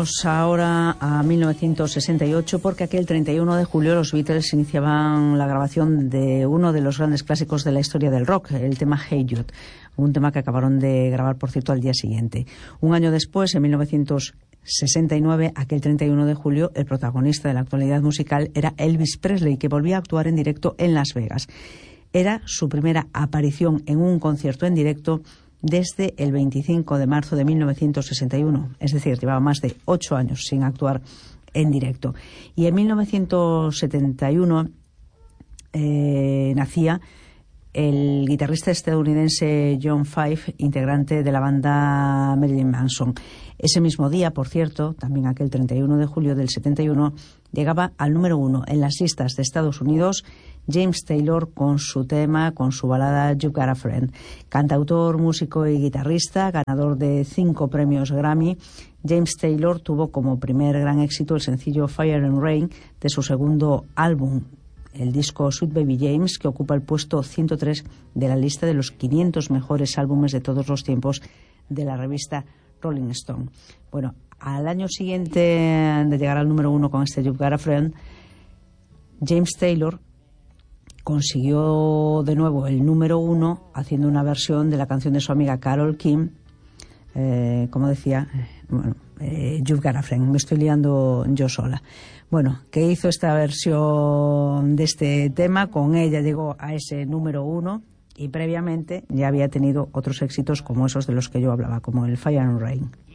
Vamos ahora a 1968 porque aquel 31 de julio los Beatles iniciaban la grabación de uno de los grandes clásicos de la historia del rock, el tema Hey Jude, un tema que acabaron de grabar, por cierto, al día siguiente. Un año después, en 1969, aquel 31 de julio, el protagonista de la actualidad musical era Elvis Presley, que volvía a actuar en directo en Las Vegas. Era su primera aparición en un concierto en directo desde el 25 de marzo de 1961, es decir, llevaba más de 8 años sin actuar en directo. Y en 1971 nacía el guitarrista estadounidense John Five, integrante de la banda Marilyn Manson. Ese mismo día, por cierto, también aquel 31 de julio del 71, llegaba al número 1 en las listas de Estados Unidos James Taylor con su tema, con su balada You Got a Friend. Cantautor, músico y guitarrista, ganador de 5 premios Grammy, James Taylor tuvo como primer gran éxito el sencillo Fire and Rain de su segundo álbum, el disco Sweet Baby James, que ocupa el puesto 103 de la lista de los 500 mejores álbumes de todos los tiempos de la revista Rolling Stone. Bueno, al año siguiente de llegar al número 1 con este You Got a Friend, James Taylor consiguió de nuevo el número 1 haciendo una versión de la canción de su amiga Carole King, como decía, You Got a Friend. Me estoy liando yo sola. Bueno, que hizo esta versión de este tema, con ella llegó a ese número 1 y previamente ya había tenido otros éxitos como esos de los que yo hablaba, como el Fire and Rain.